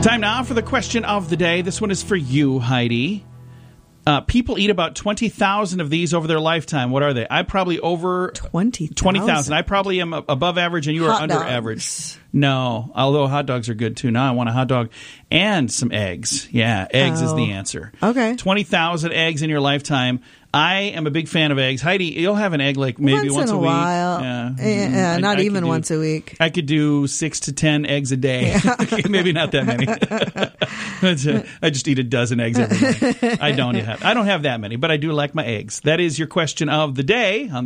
Time now for the question of the day. This one is for you, Heidi. People eat about 20,000 of these over their lifetime. What are they? I'm probably over 20,000. I probably am above average, and you are under average. No, although hot dogs are good too. Now I want a hot dog and some eggs. Yeah, eggs is the answer. Okay. 20,000 eggs in your lifetime. I am a big fan of eggs. Heidi, you'll have an egg like maybe once a week. While. Yeah, not even once a week. I could do 6 to 10 eggs a day. Yeah. Maybe not that many. I just eat a dozen eggs every night. I don't have that many, but I do like my eggs. That is your question of the day on the